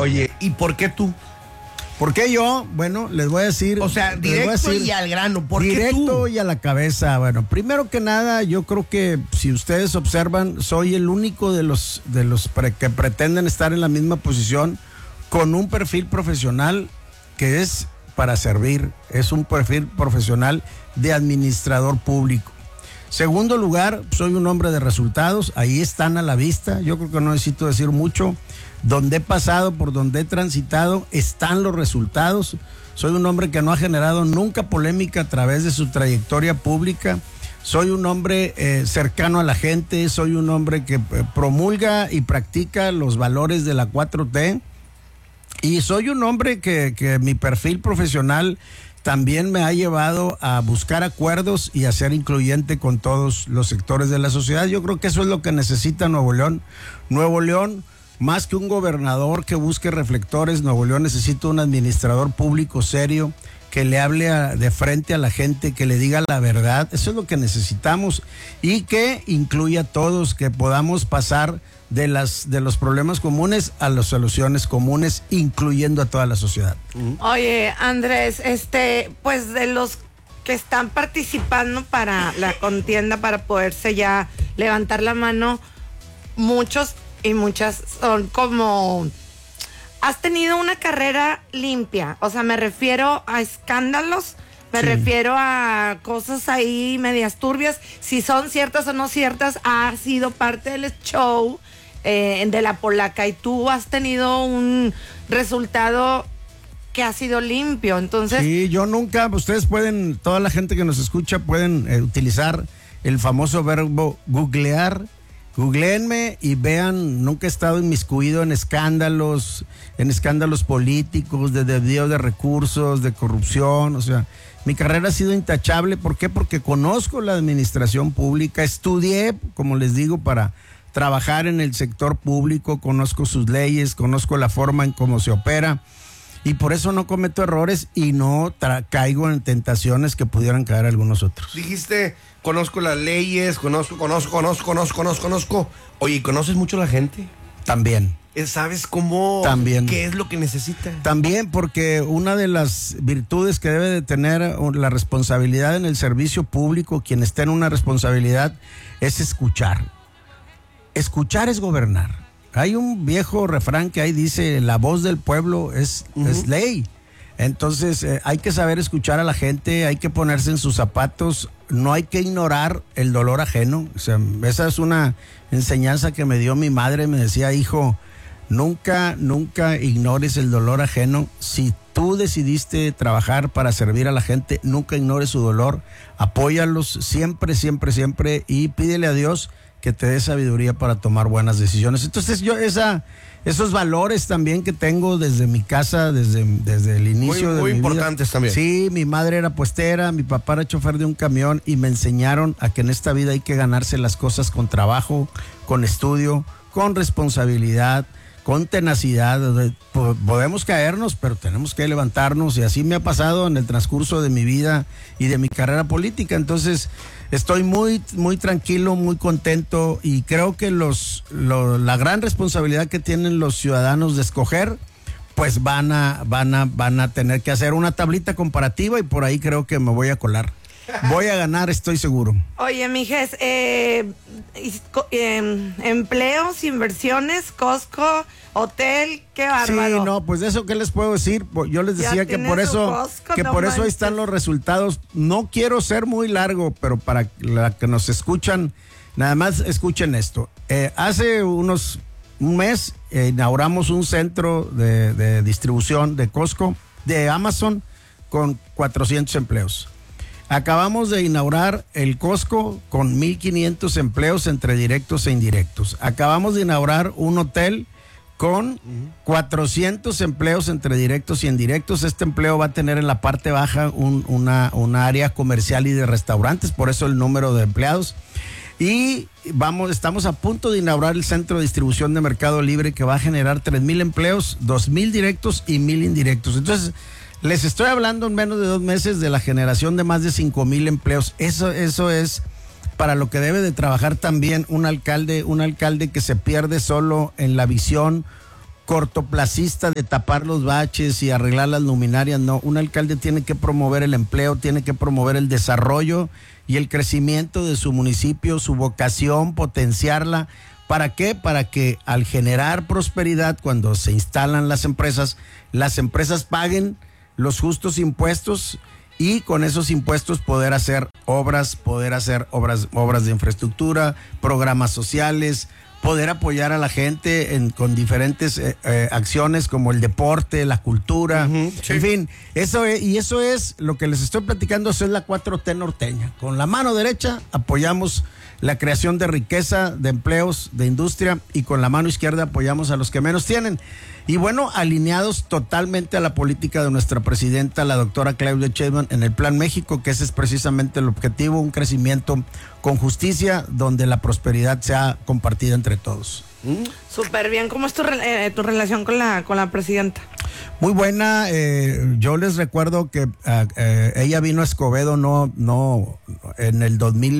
Oye, ¿y por qué tú? ¿Por qué yo? Bueno, les voy a decir... O sea, directo y al grano, ¿por qué tú? Directo y a la cabeza. Bueno, primero que nada, yo creo que si ustedes observan, soy el único de los que pretenden estar en la misma posición con un perfil profesional que es para servir. Es un perfil profesional de administrador público. Segundo lugar, soy un hombre de resultados. Ahí están a la vista. Yo creo que no necesito decir mucho. Donde he pasado, por donde he transitado, están los resultados. Soy un hombre que no ha generado nunca polémica a través de su trayectoria pública. Soy un hombre cercano a la gente. Soy un hombre que promulga y practica los valores de la 4T. Y soy un hombre que mi perfil profesional también me ha llevado a buscar acuerdos y a ser incluyente con todos los sectores de la sociedad. Yo creo que eso es lo que necesita Nuevo León. Nuevo León, más que un gobernador que busque reflectores, Nuevo León necesita un administrador público serio que le hable de frente a la gente, que le diga la verdad. Eso es lo que necesitamos y que incluya a todos, que podamos pasar de los problemas comunes a las soluciones comunes, incluyendo a toda la sociedad. Oye, Andrés, pues de los que están participando para la contienda, para poderse ya levantar la mano, muchos y muchas son como... Has tenido una carrera limpia, o sea, me refiero a escándalos, me refiero a cosas ahí medias turbias, si son ciertas o no ciertas, ha sido parte del show de la polaca y tú has tenido un resultado que ha sido limpio, entonces... Sí, yo nunca, ustedes pueden, toda la gente que nos escucha pueden utilizar el famoso verbo googlear. Googleenme y vean, nunca he estado inmiscuido en escándalos políticos, de desvío de recursos, de corrupción. O sea, mi carrera ha sido intachable. ¿Por qué? Porque conozco la administración pública, estudié, como les digo, para trabajar en el sector público, conozco sus leyes, conozco la forma en cómo se opera y por eso no cometo errores y no caigo en tentaciones que pudieran caer algunos otros. Dijiste... Conozco las leyes, conozco. Oye, ¿conoces mucho a la gente? También. ¿Sabes cómo? También. ¿Qué es lo que necesita? También, porque una de las virtudes que debe de tener la responsabilidad en el servicio público, quien esté en una responsabilidad, es escuchar. Escuchar es gobernar. Hay un viejo refrán que ahí dice, la voz del pueblo es ley. Entonces hay que saber escuchar a la gente, hay que ponerse en sus zapatos, no hay que ignorar el dolor ajeno. O sea, esa es una enseñanza que me dio mi madre, me decía, hijo, nunca ignores el dolor ajeno. Si tú decidiste trabajar para servir a la gente, nunca ignores su dolor, apóyalos siempre y pídele a Dios que te dé sabiduría para tomar buenas decisiones. Entonces yo esos valores también que tengo desde mi casa, desde el inicio de mi vida. Muy importantes también. Sí, mi madre era puestera, mi papá era chofer de un camión y me enseñaron a que en esta vida hay que ganarse las cosas con trabajo, con estudio, con responsabilidad, con tenacidad. Podemos caernos, pero tenemos que levantarnos y así me ha pasado en el transcurso de mi vida y de mi carrera política. Entonces estoy muy tranquilo, muy contento y creo que la gran responsabilidad que tienen los ciudadanos de escoger, pues van a tener que hacer una tablita comparativa y por ahí creo que me voy a colar. Voy a ganar, estoy seguro. Oye, mijes, empleos, inversiones, Costco, hotel, qué bárbaro. Sí, no, pues de eso, ¿qué les puedo decir? Yo les decía que por eso, ahí están los resultados. No quiero ser muy largo, pero para la que nos escuchan, nada más escuchen esto. Hace un mes inauguramos un centro de distribución de Costco, de Amazon, con 400 empleos. Acabamos de inaugurar el Costco con 1,500 empleos entre directos e indirectos. Acabamos de inaugurar un hotel con 400 empleos entre directos y indirectos. Este empleo va a tener en la parte baja una área comercial y de restaurantes, por eso el número de empleados. Y estamos a punto de inaugurar el centro de distribución de Mercado Libre que va a generar 3,000 empleos, 2,000 directos y 1,000 indirectos. Entonces, les estoy hablando en menos de 2 meses de la generación de más de 5,000 empleos. Eso es para lo que debe de trabajar también un alcalde que se pierde solo en la visión cortoplacista de tapar los baches y arreglar las luminarias. No, un alcalde tiene que promover el empleo, tiene que promover el desarrollo y el crecimiento de su municipio, su vocación, potenciarla. ¿Para qué? Para que al generar prosperidad, cuando se instalan las empresas paguen los justos impuestos y con esos impuestos poder hacer obras de infraestructura, programas sociales, poder apoyar a la gente con diferentes acciones como el deporte, la cultura, Sí. En fin, eso es lo que les estoy platicando, eso es la 4T norteña. Con la mano derecha apoyamos la creación de riqueza, de empleos, de industria, y con la mano izquierda apoyamos a los que menos tienen. Y bueno, alineados totalmente a la política de nuestra presidenta, la doctora Claudia Sheinbaum, en el Plan México, que ese es precisamente el objetivo, un crecimiento con justicia, donde la prosperidad sea compartida entre todos. Súper bien. ¿Cómo es tu relación con la presidenta? Muy buena. Yo les recuerdo que ella vino a Escobedo no en el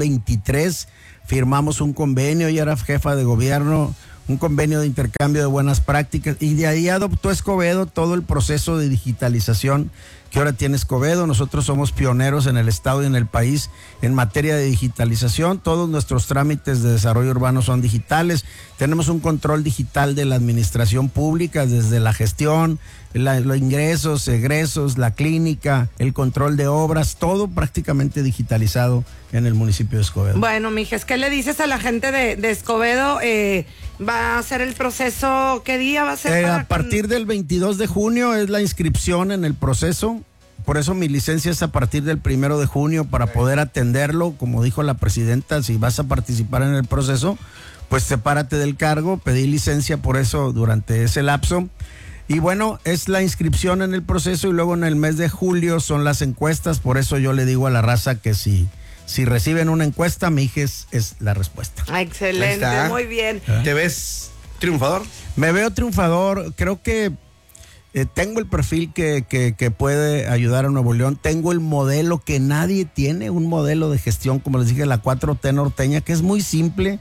2023, firmamos un convenio, ella era jefa de gobierno, un convenio de intercambio de buenas prácticas, y de ahí adoptó Escobedo todo el proceso de digitalización que ahora tiene Escobedo. Nosotros somos pioneros en el estado y en el país en materia de digitalización. Todos nuestros trámites de desarrollo urbano son digitales. Tenemos un control digital de la administración pública, desde la gestión, los ingresos, egresos, la clínica, el control de obras, todo prácticamente digitalizado en el municipio de Escobedo. Bueno, mijas, ¿qué le dices a la gente de Escobedo? ¿Va a ser el proceso? ¿Qué día va a ser? A partir del 22 de junio es la inscripción en el proceso. Por eso mi licencia es a partir del 1 de junio para poder atenderlo. Como dijo la presidenta, si vas a participar en el proceso, pues sepárate del cargo, pedí licencia por eso durante ese lapso. Y bueno, es la inscripción en el proceso y luego en el mes de julio son las encuestas. Por eso yo le digo a la raza que si reciben una encuesta, mi hija es la respuesta. Excelente, muy bien. ¿Te ves triunfador? Me veo triunfador, creo que tengo el perfil que puede ayudar a Nuevo León, tengo el modelo que nadie tiene, un modelo de gestión, como les dije, la 4T norteña, que es muy simple.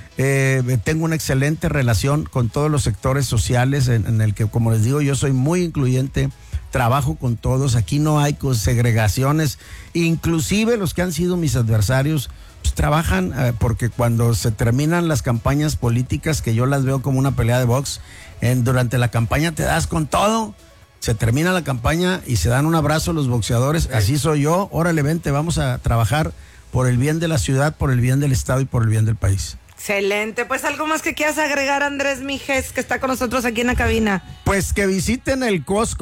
Tengo una excelente relación con todos los sectores sociales en el que, como les digo, yo soy muy incluyente, trabajo con todos, aquí no hay segregaciones, inclusive los que han sido mis adversarios pues, trabajan porque cuando se terminan las campañas políticas, que yo las veo como una pelea de box, durante la campaña te das con todo, se termina la campaña y se dan un abrazo los boxeadores, así soy yo, órale, vente, vamos a trabajar por el bien de la ciudad, por el bien del estado y por el bien del país. Excelente, pues algo más que quieras agregar, Andrés Mijes, que está con nosotros aquí en la cabina. Pues que visiten el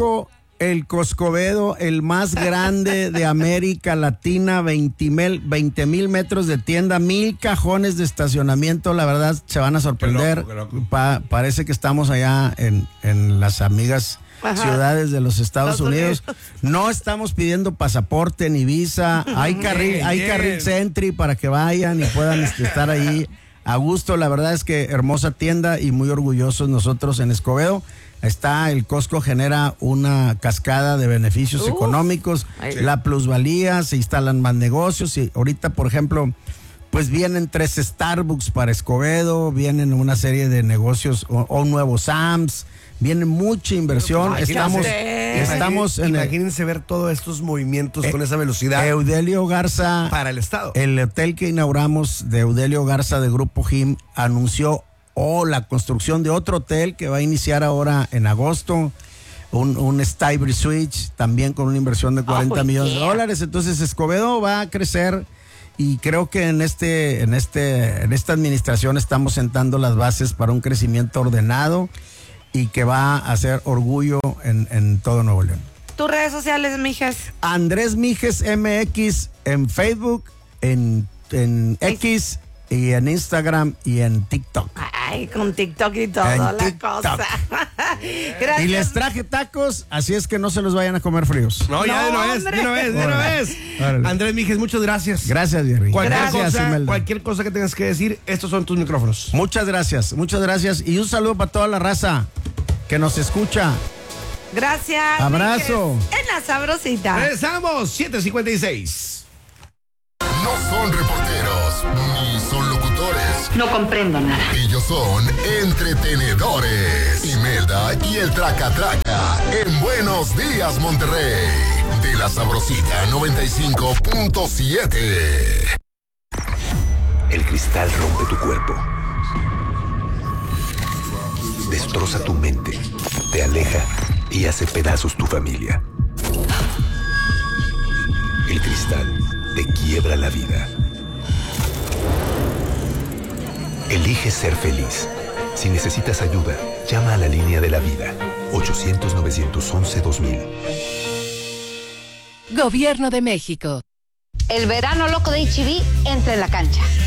Coscobedo, el más grande de América Latina, 20,000 metros de tienda, 1,000 cajones de estacionamiento, la verdad se van a sorprender. Qué loco. Parece que estamos allá en las amigas ciudades de los Estados Unidos. No estamos pidiendo pasaporte ni visa, hay carril Sentry para que vayan y puedan estar ahí a gusto. La verdad es que hermosa tienda y muy orgullosos nosotros en Escobedo. El Costco genera una cascada de beneficios económicos, la plusvalía, se instalan más negocios y ahorita, por ejemplo, pues vienen 3 Starbucks para Escobedo, vienen una serie de negocios o nuevos Sam's, viene mucha inversión. Estamos en Imagínense ver todos estos movimientos con esa velocidad. Eudelio Garza, para el estado. El hotel que inauguramos de Eudelio Garza de Grupo Jim anunció la construcción de otro hotel que va a iniciar ahora en agosto, un Stybridge Switch, también con una inversión de 40 millones de dólares. Entonces Escobedo va a crecer y creo que en esta administración estamos sentando las bases para un crecimiento ordenado y que va a hacer orgullo en todo Nuevo León. ¿Tus redes sociales, Mijes? Andrés Mijes MX en Facebook, en X y en Instagram y en TikTok. Ay, con TikTok y todo, la cosa. Gracias. Y les traje tacos, así es que no se los vayan a comer fríos. No, ya de una vez. Órale. Andrés Mijes, muchas gracias. Gracias, Jerry. Cualquier cosa que tengas que decir, estos son tus micrófonos. Muchas gracias. Y un saludo para toda la raza que nos escucha. Gracias. Abrazo. Mijes, en la sabrosita. Regresamos, 7:56. No son reporteros, ni son locutores. No comprendo nada. Ellos son entretenedores. Imelda y el Traca Traca en Buenos Días, Monterrey. De la Sabrosita 95.7. El cristal rompe tu cuerpo. Destroza tu mente. Te aleja y hace pedazos tu familia. El cristal te quiebra la vida. Elige ser feliz. Si necesitas ayuda, llama a la línea de la vida. 800-911-2000. Gobierno de México. El verano loco de HB entra en la cancha.